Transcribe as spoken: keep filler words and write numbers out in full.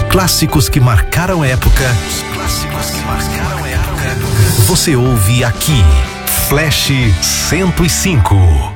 clássicos que marcaram época. Os clássicos que marcaram época. Você ouve aqui. Flash cento e cinco.